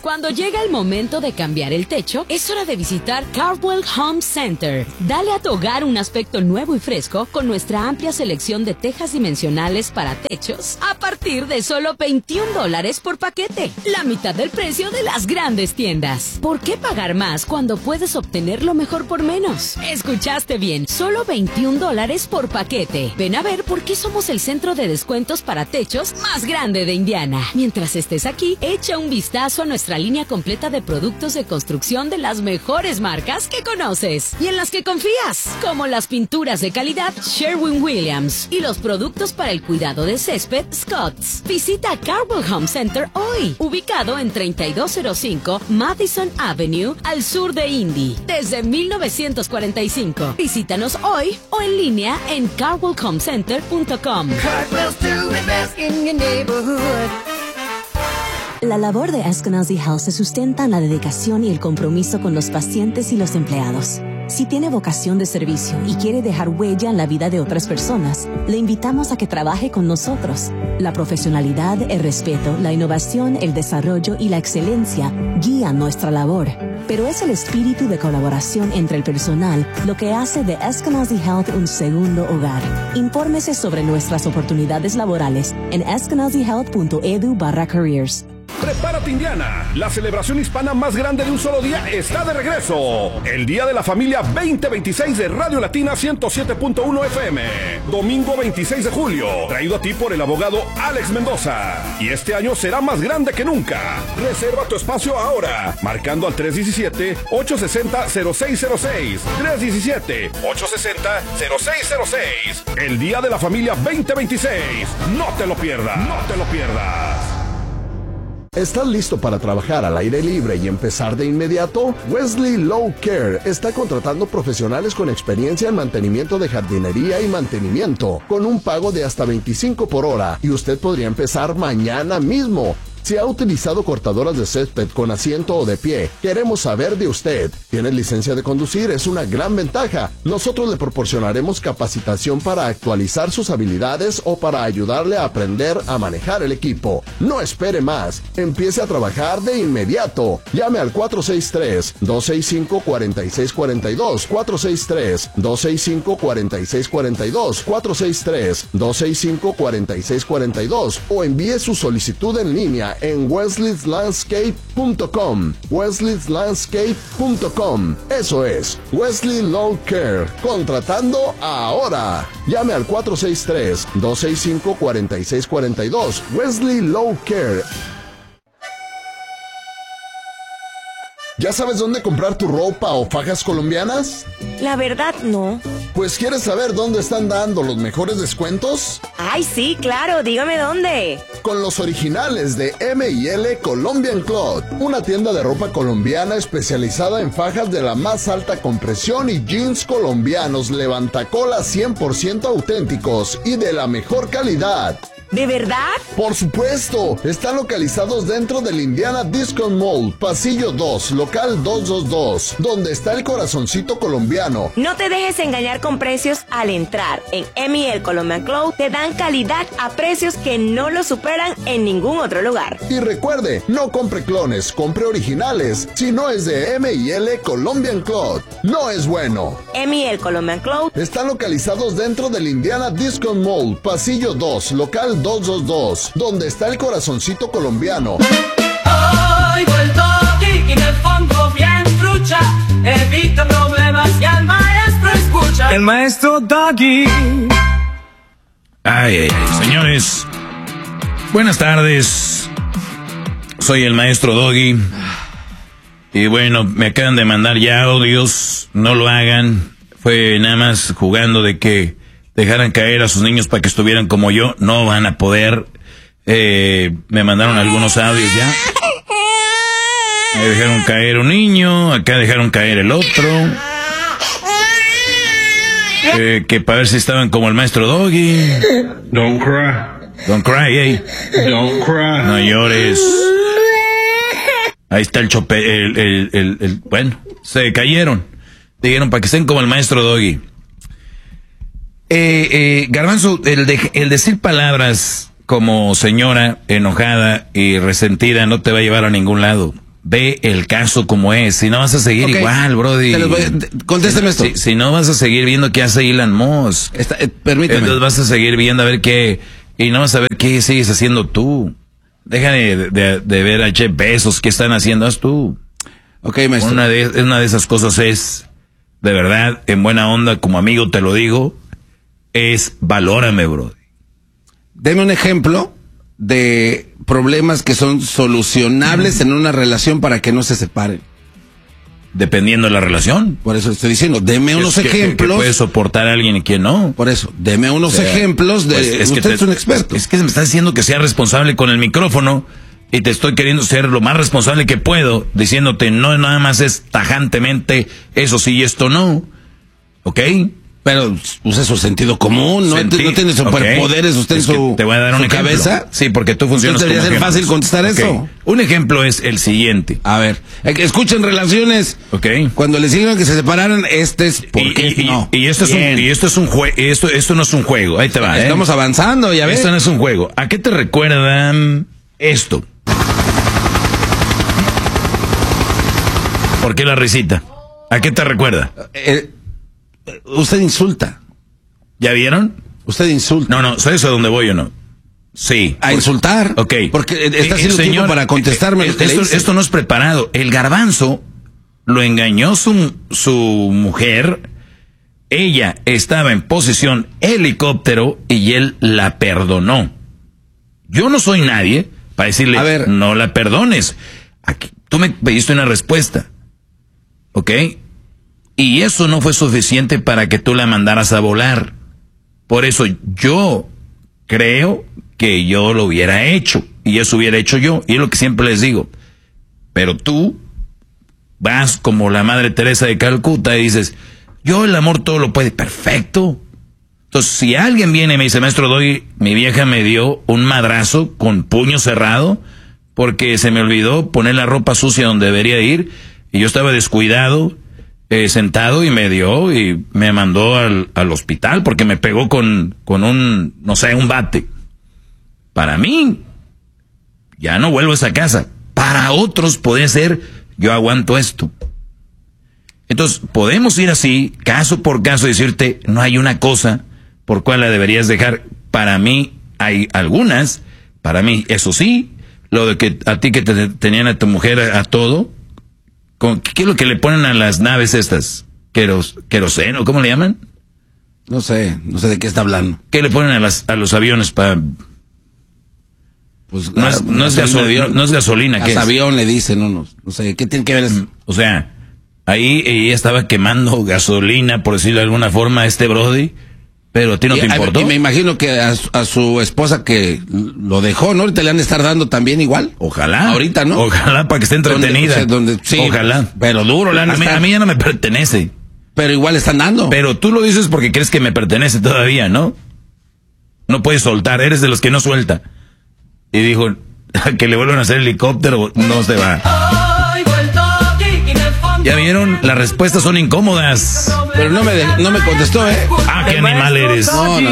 Cuando llega el momento de cambiar el techo, es hora de visitar Cardwell Home Center. Dale a tu hogar un aspecto nuevo y fresco con nuestra amplia selección de tejas dimensionales para techos a partir de solo $21 por paquete, la mitad del precio de las grandes tiendas. ¿Por qué pagar más cuando puedes obtener lo mejor por menos? Escuchaste bien, solo $21 por paquete. Ven a ver por qué somos el centro de descuentos para techos más grande de Indiana. Mientras estés aquí, echa un vistazo a nuestra línea completa de productos de construcción de las mejores marcas que conoces y en las que confías, como las pinturas de calidad Sherwin-Williams y los productos para el cuidado de césped Scotts. Visita Cardwell Home Center hoy, ubicado en 3205 Madison Avenue, al sur de Indy, desde 1945. Visítanos hoy o en línea en cardwellhomecenter.com. Cardwell's doing best in your neighborhood. La labor de Eskenazi Health se sustenta en la dedicación y el compromiso con los pacientes y los empleados. Si tiene vocación de servicio y quiere dejar huella en la vida de otras personas, le invitamos a que trabaje con nosotros. La profesionalidad, el respeto, la innovación, el desarrollo y la excelencia guían nuestra labor. Pero es el espíritu de colaboración entre el personal lo que hace de Eskenazi Health un segundo hogar. Infórmese sobre nuestras oportunidades laborales en eskenazihealth.edu/careers. Prepárate, Indiana. La celebración hispana más grande de un solo día está de regreso. El Día de la Familia 2026 de Radio Latina 107.1 FM. Domingo 26 de julio. Traído a ti por el abogado Alex Mendoza. Y este año será más grande que nunca. Reserva tu espacio ahora. Marcando al 317-860-0606. 317-860-0606. El Día de la Familia 2026. No te lo pierdas. No te lo pierdas. ¿Estás listo para trabajar al aire libre y empezar de inmediato? Wesley Lawn Care está contratando profesionales con experiencia en mantenimiento de jardinería y mantenimiento, con un pago de hasta 25 por hora, y usted podría empezar mañana mismo. Si ha utilizado cortadoras de césped con asiento o de pie, queremos saber de usted. ¿Tiene licencia de conducir? Es una gran ventaja. Nosotros le proporcionaremos capacitación para actualizar sus habilidades o para ayudarle a aprender a manejar el equipo. No espere más. Empiece a trabajar de inmediato. Llame al 463-265-4642, 463-265-4642, 463-265-4642 o envíe su solicitud en línea en wesleylandscape.com. wesleylandscape.com. Eso es Wesley Lawn Care, contratando ahora. Llame al 463-265-4642. Wesley Lawn Care. ¿Ya sabes dónde comprar tu ropa o fajas colombianas? La verdad, no. Pues, ¿quieres saber dónde están dando los mejores descuentos? Ay, sí, claro, dígame dónde. Con los originales de M&L Colombian Cloth, una tienda de ropa colombiana especializada en fajas de la más alta compresión y jeans colombianos levantacolas 100% auténticos y de la mejor calidad. ¿De verdad? Por supuesto, están localizados dentro del Indiana Discount Mall, pasillo 2, local 222, donde está el corazoncito colombiano. No te dejes engañar con precios al entrar. En M&L Colombian Cloth te dan calidad a precios que no lo superan en ningún otro lugar. Y recuerde, no compre clones, compre originales. Si no es de M&L Colombian Cloth, no es bueno. M&L Colombian Cloth están localizados dentro del Indiana Discount Mall, pasillo 2, local 222, donde está el corazoncito colombiano. Oigo el Doggy y me pongo bien trucha. Evito problemas y al maestro escucha. El maestro Doggy. Ay, señores. Buenas tardes. Soy el maestro Doggy. Y bueno, me acaban de mandar ya audios. No lo hagan. Fue nada más jugando de que dejaran caer a sus niños para que estuvieran como yo. No van a poder. Me mandaron algunos audios ya. Me dejaron caer un niño, acá dejaron caer el otro. Que para ver si estaban como el maestro Doggy. Don't cry. Don't cry, hey. Don't cry. No llores. Ahí está el bueno, se cayeron. Dijeron para que estén como el maestro Doggy. Garbanzo, el decir palabras como señora enojada y resentida no te va a llevar a ningún lado. ve el caso como es. Si no vas a seguir igual, brody. Contésteme esto. Si no vas a seguir viendo qué hace Elon Musk. Permíteme. Entonces vas a seguir viendo a ver qué... Y no vas a ver qué sigues haciendo tú. Deja de ver a Jeff Bezos, qué están haciendo, haz tú. Ok, maestro. Una de esas cosas es, de verdad, en buena onda, como amigo te lo digo, es valórame, bro. Deme un ejemplo de problemas que son solucionables en una relación para que no se separen. Dependiendo de la relación. Por eso estoy diciendo, deme unos ejemplos. Que puede soportar a alguien y quién no. Por eso, deme unos ejemplos de... Pues usted es un experto. Es que me está diciendo que sea responsable con el micrófono y te estoy queriendo ser lo más responsable que puedo, diciéndote no nada más es tajantemente eso sí y esto no. ¿Ok? Pero usa su sentido común, no tiene superpoderes usted en su te voy a dar un ejemplo. Cabeza. Sí, porque tú funcionas como debería ser fácil contestar eso. Un ejemplo es el siguiente. A ver, escuchen relaciones. Ok. Cuando les digan que se separaran, este es porque no. Y esto es un juego. Esto no es un juego. Ahí te va. Estamos avanzando, ya ves. Esto no es un juego. ¿A qué te recuerdan esto? ¿Por qué la risita? ¿A qué te recuerda? Usted insulta. ¿Ya vieron? Usted insulta. No, ¿sabes a dónde voy o no? Sí. A insultar. Ok. Porque está haciendo tiempo para contestarme. Esto no es preparado. El garbanzo lo engañó su mujer. Ella estaba en posición helicóptero y él la perdonó. Yo no soy nadie para decirle, a ver, no la perdones. Aquí, tú me pediste una respuesta. ¿Ok? Y eso no fue suficiente para que tú la mandaras a volar. Por eso yo creo que yo lo hubiera hecho. Y eso hubiera hecho yo. Y es lo que siempre les digo. Pero tú vas como la Madre Teresa de Calcuta y dices, yo el amor todo lo puede. Perfecto. Entonces, si alguien viene y me dice, maestro Doggy, mi vieja me dio un madrazo con puño cerrado porque se me olvidó poner la ropa sucia donde debería ir y yo estaba descuidado, sentado y me dio y me mandó al hospital porque me pegó con un, no sé, un bate. Para mí, ya no vuelvo a esa casa. Para otros puede ser, yo aguanto esto. Entonces, podemos ir así, caso por caso, y decirte, no hay una cosa por cual la deberías dejar. Para mí, hay algunas. Para mí, eso sí, lo de que a ti que te tenían a tu mujer a todo, ¿qué es lo que le ponen a las naves estas? ¿Queroseno? ¿Cómo le llaman? No sé de qué está hablando. ¿Qué le ponen a los aviones para...? Pues no es gasolina, ¿qué es? Avión le dicen unos. No sé, ¿qué tiene que ver eso? O sea, ahí ella estaba quemando gasolina, por decirlo de alguna forma, a este brody, pero a ti no te importó. Y me imagino que a su esposa que lo dejó, ¿no? Ahorita le han de estar dando también igual. Ojalá. Ahorita, ¿no? Ojalá para que esté entretenida. Sí, ojalá. Pero duro le han de estar. A mí ya no me pertenece. Pero igual están dando. Pero tú lo dices porque crees que me pertenece todavía, ¿no? No puedes soltar, eres de los que no suelta. Y dijo, que le vuelvan a hacer helicóptero, no se va. ¿Ya vieron? Las respuestas son incómodas. Pero no me contestó, ¿eh? Ah, qué animal eres. No.